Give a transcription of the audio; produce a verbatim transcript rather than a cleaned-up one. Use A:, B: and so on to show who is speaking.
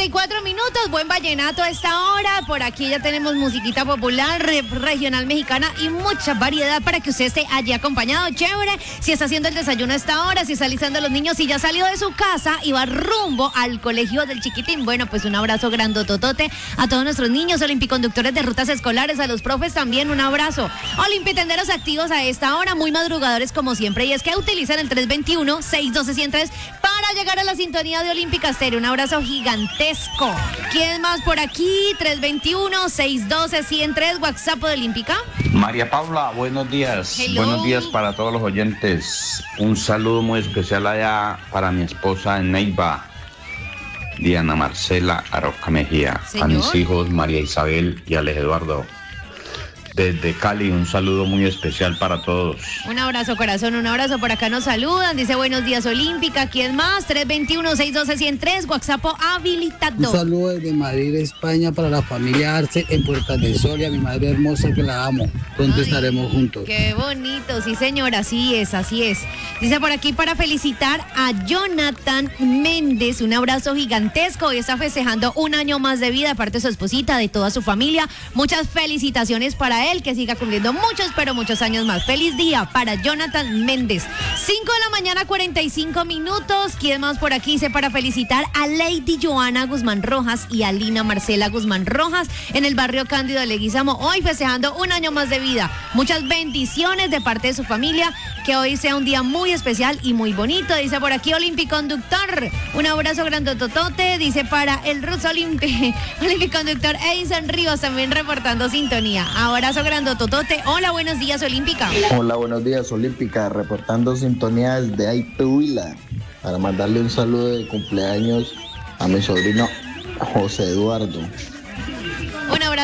A: veinticuatro minutos, buen vallenato a esta hora. Por aquí ya tenemos musiquita popular, re- regional mexicana y mucha variedad para que usted esté allí acompañado. Chévere, si está haciendo el desayuno a esta hora, si está alistando a los niños, si ya salió de su casa y va rumbo al colegio del chiquitín. Bueno, pues un abrazo grandototote a todos nuestros niños, olimpiconductores de rutas escolares, a los profes también un abrazo. Olimpitenderos activos a esta hora, muy madrugadores como siempre, y es que utilizan el tres veintiuno, seis doce, ciento tres para llegar a la sintonía de Olímpica Estéreo. Un abrazo gigantesco. ¿Quién más por aquí? tres veintiuno, seis doce, ciento tres, WhatsApp de Olímpica.
B: María Paula, buenos días.
A: Hello.
B: Buenos días para todos los oyentes. Un saludo muy especial allá para mi esposa en Neiva, Diana Marcela Aroca Mejía.
A: Señor.
B: A mis hijos María Isabel y Alex Eduardo. Desde Cali, un saludo muy especial para todos.
A: Un abrazo, corazón, un abrazo. Por acá nos saludan. Dice buenos días, Olímpica. ¿Quién más? tres veintiuno, seis doce, ciento tres, WhatsApp habilitado.
C: Un saludo desde Madrid, España, para la familia Arce en Puerta del Sol y a mi madre hermosa que la amo. Pronto
A: Ay,
C: estaremos juntos.
A: Qué bonito, sí señor, así es, así es. Dice por aquí para felicitar a Jonathan Méndez, un abrazo gigantesco. Hoy está festejando un año más de vida, aparte de su esposita, de toda su familia. Muchas felicitaciones para él, que siga cumpliendo muchos, pero muchos años más. Feliz día para Jonathan Méndez. cinco de la mañana, cuarenta y cinco minutos. ¿Quién más por aquí? Dice para felicitar a Lady Joana Guzmán Rojas y a Lina Marcela Guzmán Rojas en el barrio Cándido de Leguizamo. Hoy festejando un año más de vida. Muchas bendiciones de parte de su familia. Que hoy sea un día muy especial y muy bonito. Dice por aquí Olimpiconductor. Un abrazo grandototote. Dice para el Roots Olympi Olimpiconductor Edison Ríos también reportando sintonía. Abrazo grandototote. Hola, buenos días, Olímpica.
D: Hola, buenos días, Olímpica. Reportando sintonía desde Aipehuila para mandarle un saludo de cumpleaños a mi sobrino José Eduardo.